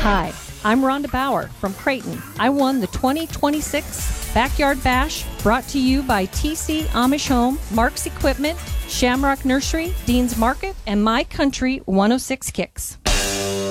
Hi, I'm Rhonda Bauer from Creighton. I won the 2026 Backyard Bash, brought to you by TC Amish Home, Mark's Equipment, Shamrock Nursery, Dean's Market, and My Country 106 Kicks.